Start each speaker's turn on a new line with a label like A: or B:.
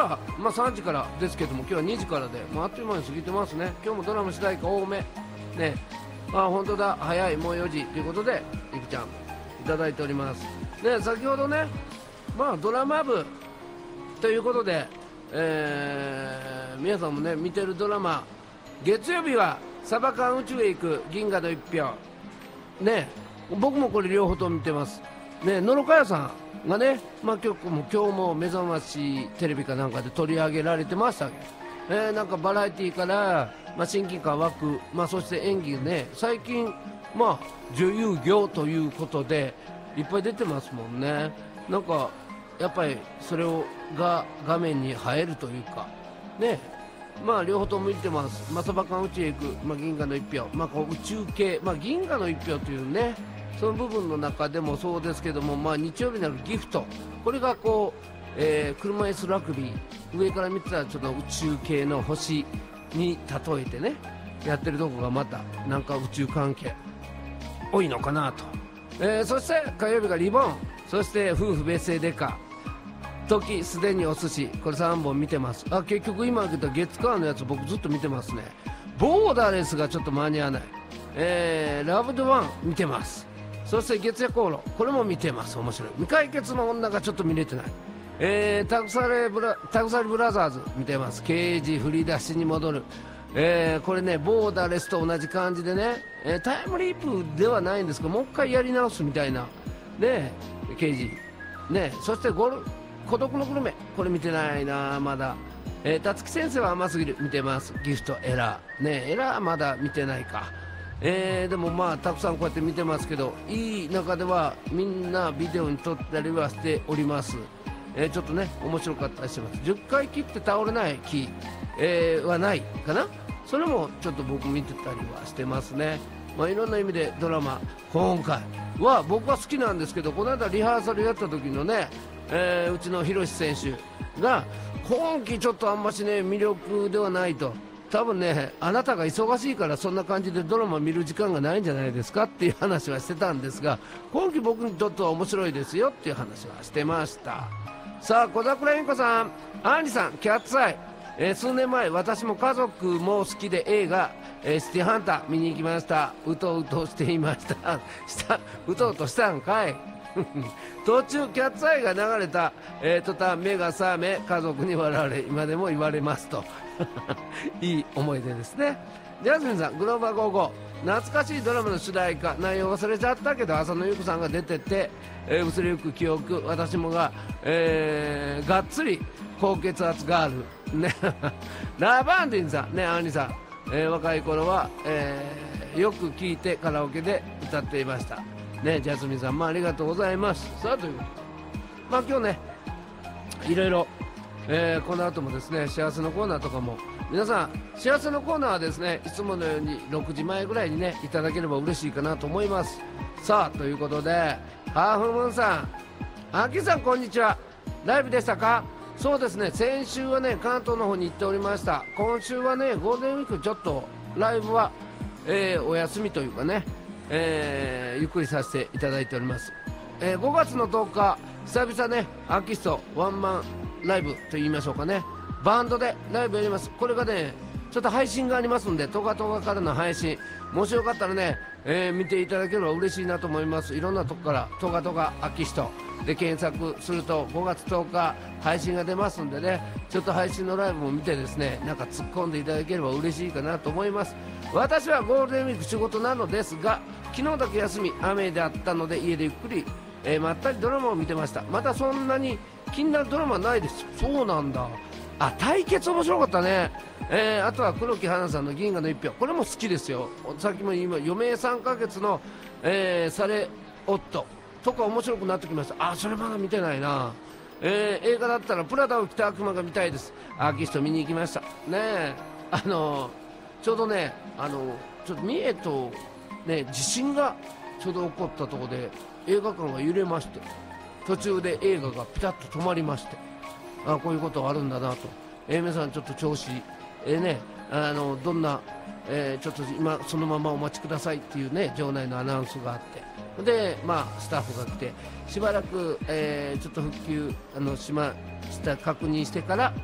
A: は、3時からですけども、今日は2時からで、あっという間に過ぎてますね。今日もドラマ主題歌多めね。本当だ、早い、もう4時ということでいくちゃんいただいておりますね。先ほどね、ドラマ部ということで、皆さんもね見てるドラマ、月曜日はサバ缶宇宙へ行く銀河の一票ね。僕もこれ両方とも見てますね。野呂佳代さんがね、今日も目覚ましテレビかなんかで取り上げられてましたけど、なんかバラエティーから、親近感湧く、そして演技ね、最近、女優業ということでいっぱい出てますもんね。なんかやっぱりそれが画面に映えるというかね。両方とも見てます。サバ缶宇宙へ行く、銀河の一票、宇宙系、銀河の一票というね、その部分の中でもそうですけども、日曜日になるギフト、これがこう、車椅子ラグビー、上から見てたらちょっと宇宙系の星に例えてねやってるとこがまたなんか宇宙関係多いのかなと、そして火曜日がリボン、そして夫婦別姓デカ、時すでにお寿司、これ3本見てます。結局今開けた月火のやつ僕ずっと見てますね。ボーダーレスがちょっと間に合わない、ラブドワン見てます。そして月夜航路、これも見てます。面白い。未解決の女がちょっと見れてない。タクサリブラザーズ見てます。刑事振り出しに戻る、これねボーダーレスと同じ感じでね、タイムリープではないんですけどもう一回やり直すみたいなね、刑事ね。そして孤独のグルメ、これ見てないなまだ。辰木先生は甘すぎる見てます。ギフトエラーね、エラーまだ見てないか。でもたくさんこうやって見てますけど、いい中ではみんなビデオに撮ったりはしております。ちょっとね面白かったりします。10回切って倒れない木、はないかな。それもちょっと僕見てたりはしてますね。いろんな意味でドラマ、今回は僕は好きなんですけど、この間リハーサルやった時のね、うちの広瀬選手が今季ちょっとあんましね魅力ではないと、多分ねあなたが忙しいからそんな感じでドラマ見る時間がないんじゃないですかっていう話はしてたんですが、今季僕にとっては面白いですよっていう話はしてました。さあ小桜由美子さん、アンリさん、キャッツアイ、数年前私も家族も好きで映画、シティハンター見に行きました。うとうとしていましたうとうとしたんかい途中キャッツアイが流れた、途端目が覚め家族に笑われ今でも言われますといい思い出ですね。ジャスミンさん、グローバー55、懐かしいドラマの主題歌、内容忘れちゃったけど浅野ゆう子さんが出てて、薄れゆく記憶、私もがっつり高血圧ガールねラバンディンさんね、アンリさん、若い頃は、よく聴いてカラオケで歌っていましたね。ジャスミンさんもありがとうございます。さあという今日ねいろいろ、この後もですね幸せのコーナーとかも、皆さん幸せのコーナーはですねいつものように6時前ぐらいにねいただければ嬉しいかなと思います。さあということで、ハーフムーンさん、アキさんこんにちは、ライブでしたか。そうですね、先週はね関東の方に行っておりました。今週はねゴールデンウィークちょっとライブは、お休みというかね、ゆっくりさせていただいております。5月の10日久々ねアーキストワンマンライブと言いましょうかね、バンドでライブやります。これがねちょっと配信がありますんで、トガトガからの配信、もしよかったらね、見ていただければ嬉しいなと思います。いろんなとこからトガトガアーキストで検索すると5月10日配信が出ますんでね、ちょっと配信のライブも見てですねなんか突っ込んでいただければ嬉しいかなと思います。私はゴールデンウィーク仕事なのですが、昨日だけ休み雨であったので家でゆっくり、まったりドラマを見てました。またそんなに気になるドラマないです。そうなんだ。対決面白かったね。あとは黒木華さんの銀河の一票、これも好きですよ。さっきも言いました余命3ヶ月の、され夫とか面白くなってきました。それまだ見てないな。映画だったらプラダを着た悪魔が見たいです。アーキスト見に行きましたね。ちょうどねちょっと三重とね地震がちょうど起こったところで映画館が揺れまして、途中で映画がピタッと止まりまして、こういうことがあるんだなと。皆さんちょっと調子ねどんな、ちょっと今そのままお待ちくださいっていうね場内のアナウンスがあって、でスタッフが来てしばらく、ちょっと復旧しました確認してから